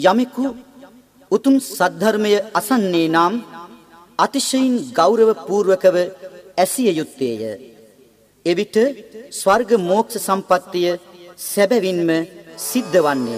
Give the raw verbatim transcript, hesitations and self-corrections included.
යමෙකු උතුම් සද්ධර්මය අසන්නේ නම් අතිශයින් ගෞරව පූර්වකව ඇසිය යුත්තේය. එවිට ස්වර්ග මෝක්ෂ සම්පත්තිය සැබවින්ම සිද්ධ වන්නේ